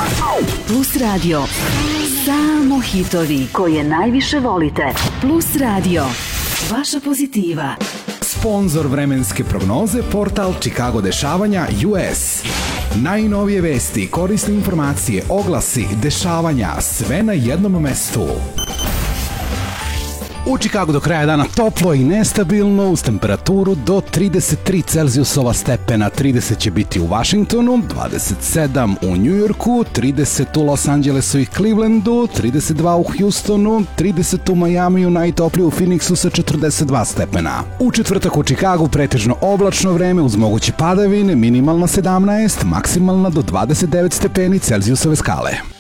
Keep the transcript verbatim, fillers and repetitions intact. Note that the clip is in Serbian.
Plus Radio. Samo hitovi koje najviše volite. Plus Radio. Vaša pozitiva. Sponzor vremenske prognoze, portal Chicago dešavanja U S. Najnovije vesti, korisne informacije, oglasi, dešavanja, sve na jednom mestu. U Chicagu do kraja dana toplo i nestabilno uz temperaturu do trideset tri Celzijusova stepena. trideset će biti u Washingtonu, dvadeset sedam u New Yorku, trideset u Los Angelesu i Clevelandu, trideset dva u Houstonu, trideset u Majamiju, najtoplije u Phoenixu sa četrdeset dva stepena. U četvrtak u Chicagu pretežno oblačno vreme uz moguće padavine, minimalna sedamnaest, maksimalna do dvadeset devet stepeni Celzijusove skale.